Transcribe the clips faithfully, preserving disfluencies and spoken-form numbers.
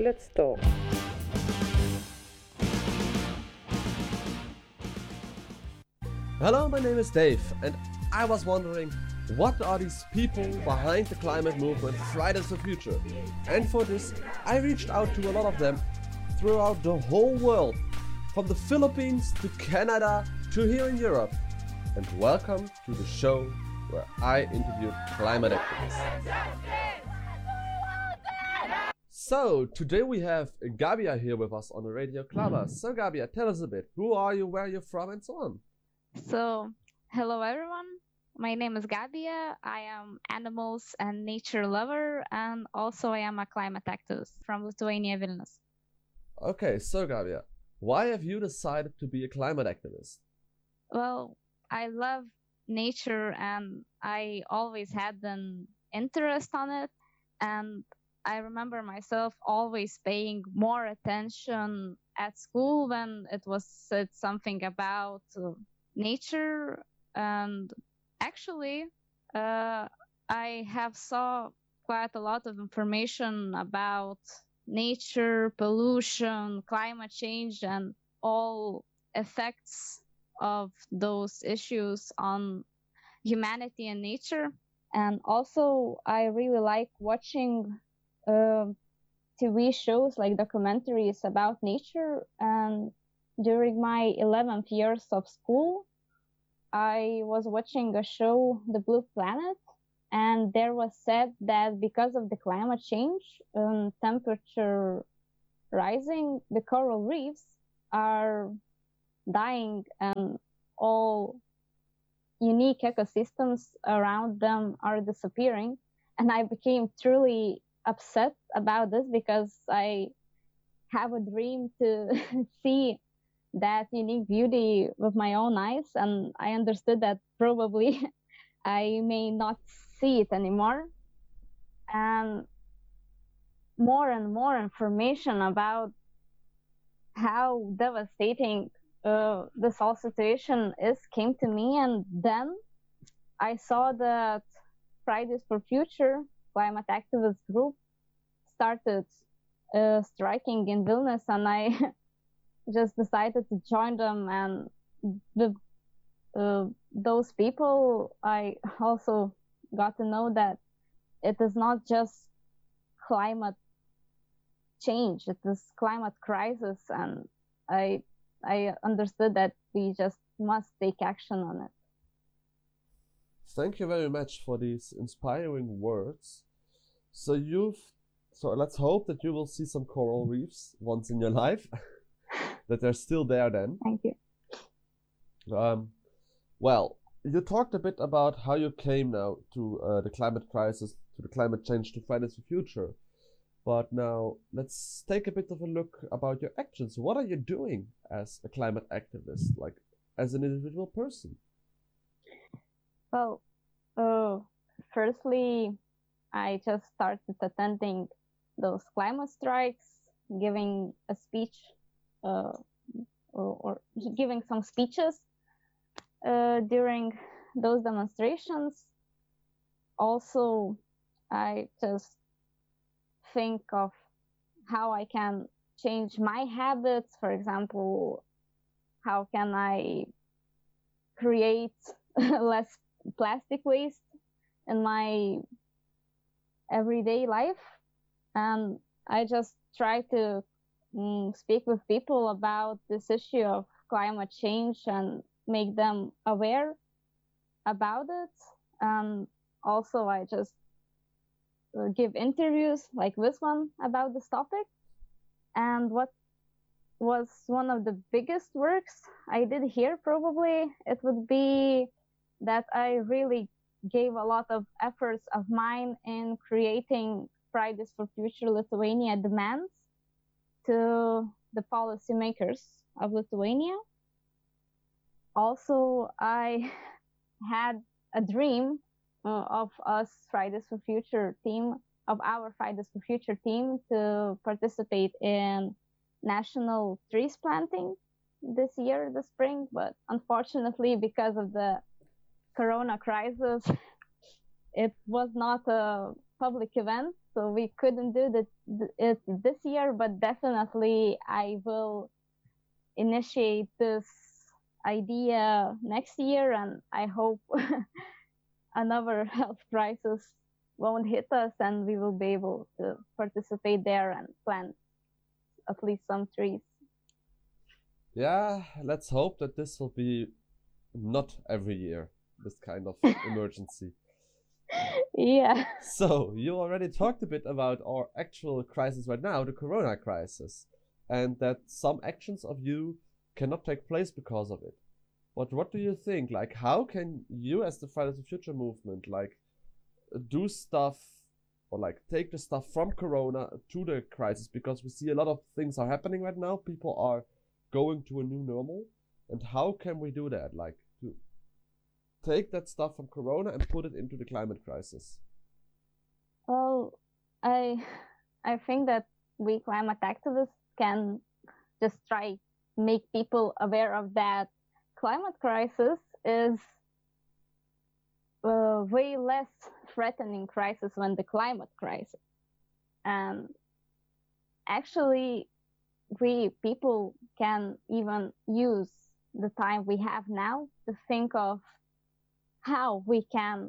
Let's talk. Hello, my name is Dave, and I was wondering, what are these people behind the climate movement Fridays for Future? And for this, I reached out to a lot of them throughout the whole world, from the Philippines to Canada to here in Europe. And welcome to the show where I interviewed climate activists. So, today we have Gabia here with us on the Radio Klava. So, Gabia, tell us a bit. Who are you, where are you from, and so on? So, hello everyone. My name is Gabia. I am animals and nature lover, and also I am a climate activist from Lithuania, Vilnius. Okay, so Gabia, why have you decided to be a climate activist? Well, I love nature and I always had an interest on it, and I remember myself always paying more attention at school when it was said something about uh, nature. And actually, uh, I have saw quite a lot of information about nature, pollution, climate change, and all effects of those issues on humanity and nature. And also, I really like watching uh, T V shows like documentaries about nature. And during my eleventh years of school, I was watching a show, The Blue Planet, and there was said that because of the climate change and temperature rising, the coral reefs are dying and all unique ecosystems around them are disappearing. And I became truly upset about this because I have a dream to see that unique beauty with my own eyes, and I understood that probably I may not see it anymore. And more and more information about how devastating uh, this whole situation is came to me, and then I saw that Fridays for Future climate activist group started uh, striking in Vilnius, and I just decided to join them. And with uh, those people, I also got to know that it is not just climate change, it is climate crisis, and I I understood that we just must take action on it. Thank you very much for these inspiring words. So you've so let's hope that you will see some coral reefs once in your life. That they're still there then. Thank you. Um, well, you talked a bit about how you came now to uh, the climate crisis, to the climate change, to Fridays for Future. But now let's take a bit of a look about your actions. What are you doing as a climate activist, like as an individual person? Well, uh, firstly, I just started attending those climate strikes, giving a speech, uh, or, or giving some speeches uh, during those demonstrations. Also, I just think of how I can change my habits. For example, how can I create less plastic waste in my everyday life? And I just try to mm, speak with people about this issue of climate change and make them aware about it. And also, I just uh, give interviews like this one about this topic. And what was one of the biggest works I did here, probably, it would be that I really gave a lot of efforts of mine in creating Fridays for Future Lithuania demands to the policymakers of Lithuania. Also, I had a dream uh, of us Fridays for Future team, of our Fridays for Future team, to participate in national trees planting this year, the spring. But unfortunately, because of the Corona crisis, it was not a public event. so we couldn't do that it this year, but definitely I will initiate this idea next year, and I hope another health crisis won't hit us and we will be able to participate there and plant at least some trees. Yeah, let's hope that this will be not every year, this kind of emergency. Yeah. So, you already talked a bit about our actual crisis right now, the corona crisis, and that some actions of you cannot take place because of it. But what do you think? Like, how can you, as the Fridays for Future movement, like, do stuff or like take the stuff from corona to the crisis? Because we see a lot of things are happening right now. People are going to a new normal. And how can we do that? Like, to take that stuff from corona and put it into the climate crisis? Well, I I think that we climate activists can just try make people aware of that climate crisis is a way less threatening crisis than the climate crisis. And actually, we people can even use the time we have now to think of how we can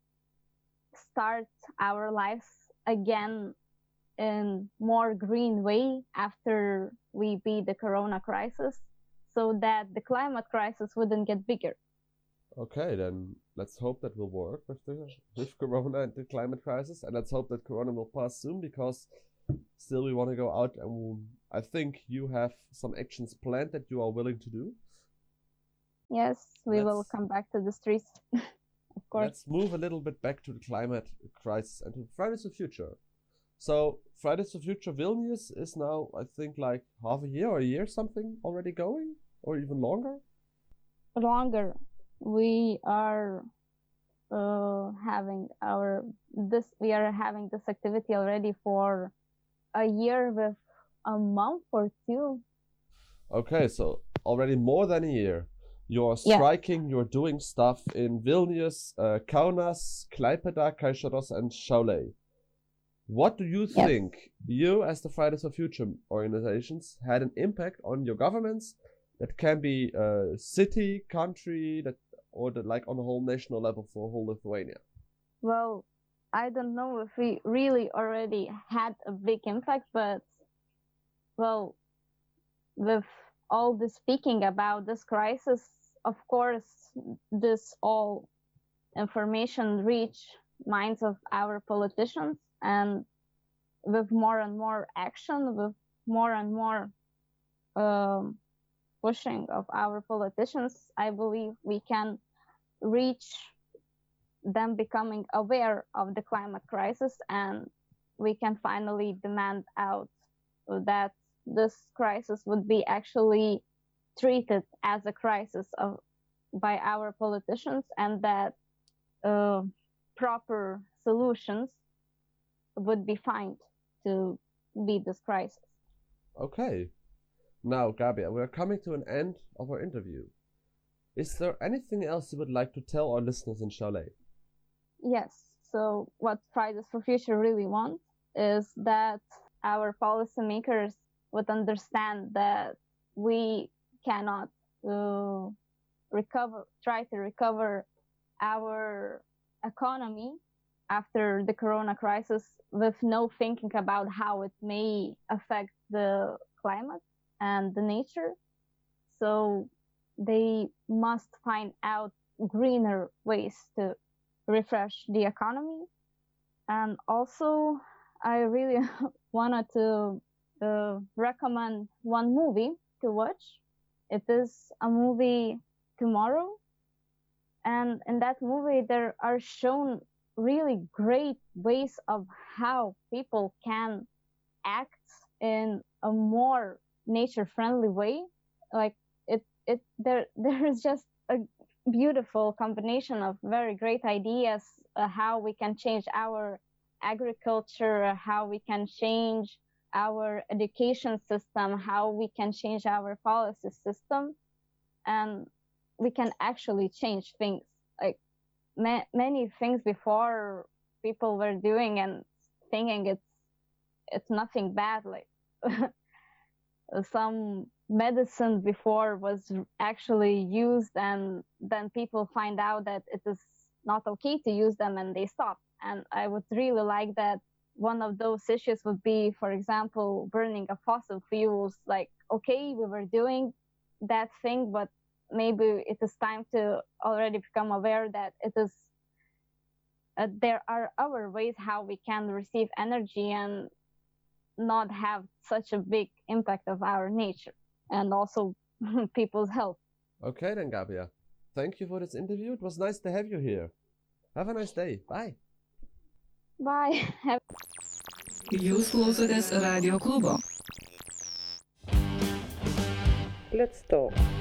start our lives again in more green way after we beat the corona crisis, so that the climate crisis wouldn't get bigger. Okay, then let's hope that will work with the with corona and the climate crisis, and let's hope that corona will pass soon, because still we want to go out, and I think you have some actions planned that you are willing to do. Yes, we Let's- will come back to the streets, of course. Let's move a little bit back to the climate crisis and to Fridays for Future. So Fridays for Future Vilnius is now, I think, like half a year or a year something already going, or even longer. Longer. We are uh, having our this we are having this activity already for a year with a month or two. Okay, so already more than a year. You're Yeah. striking, you're doing stuff in Vilnius, uh, Kaunas, Klaipėda, Kaišiadorys, and Šiauliai. What do you Yes. think you, as the Fridays for Future organizations, had an impact on your governments? That can be a city, country, that or the, like on a whole national level for whole Lithuania. Well, I don't know if we really already had a big impact, but well, with all the speaking about this crisis, of course, this all information reach minds of our politicians, and with more and more action, with more and more um, pushing of our politicians, I believe we can reach them becoming aware of the climate crisis, and we can finally demand out that this crisis would be actually treated as a crisis of, by our politicians, and that uh, proper solutions would be found to beat this crisis. Okay. Now, Gabia, we're coming to an end of our interview. Is there anything else you would like to tell our listeners in Šiauliai? Yes. So what Fridays for Future really want is that our policymakers would understand that we cannot uh, recover, try to recover our economy after the corona crisis with no thinking about how it may affect the climate and the nature. So they must find out greener ways to refresh the economy. And also, I really wanted to uh, recommend one movie to watch. It is a movie Tomorrow. And in that movie, there are shown really great ways of how people can act in a more nature-friendly way. Like it, it there, there is just a beautiful combination of very great ideas, uh, how we can change our agriculture, how we can change our education system, how we can change our policy system, and we can actually change things. Like ma- many things before people were doing, and thinking it's it's nothing bad. Like some medicine before was actually used, and then people find out that it is not okay to use them, and they stop. And I would really like that one of those issues would be, for example, burning of fossil fuels. Like, okay, we were doing that thing, but maybe it is time to already become aware that it is uh, there are other ways how we can receive energy and not have such a big impact of our nature and also people's health. Okay then, Gabia. Thank you for this interview. It was nice to have you here. Have a nice day. Bye. Bye. Jūs klausotės Radio klubo. Let's talk.